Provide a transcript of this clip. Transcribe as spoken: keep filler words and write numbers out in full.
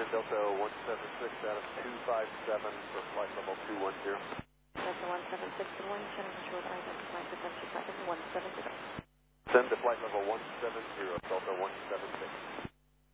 Delta one seven six out of two five seven for flight level two one zero. Delta one seven six and one, channel control identify potential flight level one seven zero. Send to flight level one seven zero, Delta one seven six.